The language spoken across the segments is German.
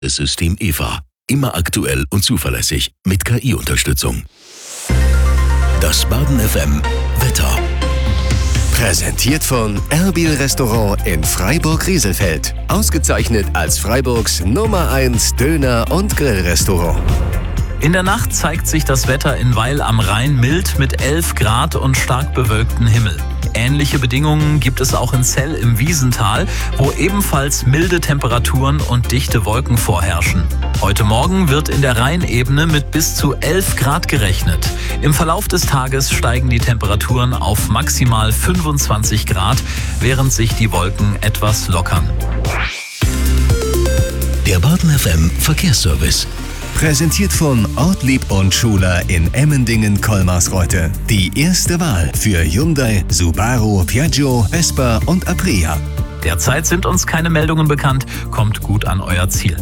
Das System EVA. Immer aktuell und zuverlässig mit KI-Unterstützung. Das Baden FM Wetter. Präsentiert von Erbil Restaurant in Freiburg-Rieselfeld. Ausgezeichnet als Freiburgs Nummer 1 Döner- und Grillrestaurant. In der Nacht zeigt sich das Wetter in Weil am Rhein mild mit 11 Grad und stark bewölktem Himmel. Ähnliche Bedingungen gibt es auch in Zell im Wiesental, wo ebenfalls milde Temperaturen und dichte Wolken vorherrschen. Heute Morgen wird in der Rheinebene mit bis zu 11 Grad gerechnet. Im Verlauf des Tages steigen die Temperaturen auf maximal 25 Grad, während sich die Wolken etwas lockern. Der Baden FM Verkehrsservice. Präsentiert von Ortlieb und Schuler in Emmendingen-Kolmarsreuth. Die erste Wahl für Hyundai, Subaru, Piaggio, Vespa und Aprilia. Derzeit sind uns keine Meldungen bekannt. Kommt gut an euer Ziel.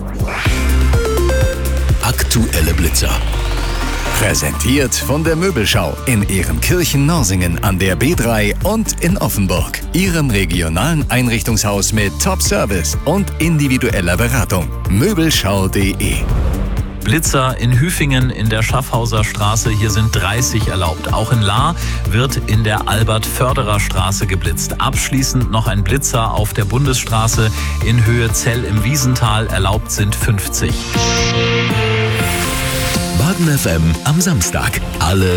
Aktuelle Blitzer. Präsentiert von der Möbelschau in Ehrenkirchen-Norsingen an der B3 und in Offenburg. Ihrem regionalen Einrichtungshaus mit Top-Service und individueller Beratung. Möbelschau.de. Blitzer in Hüfingen in der Schaffhauser Straße, hier sind 30 erlaubt. Auch in Lahr wird in der Albert-Förderer-Straße geblitzt. Abschließend noch ein Blitzer auf der Bundesstraße in Höhe Zell im Wiesental, erlaubt sind 50. Baden FM am Samstag. Alle